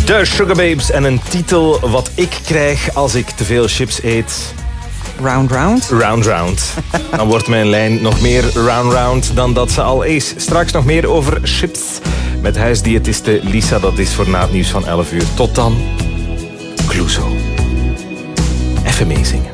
De Sugababes en een titel wat ik krijg als ik te veel chips eet. Round Round? Round Round. Dan wordt mijn lijn nog meer round round dan dat ze al is. Straks nog meer over chips met huisdiëtiste Lisa. Dat is voor na het nieuws van 11 uur. Tot dan, Clouseau. Even meezingen.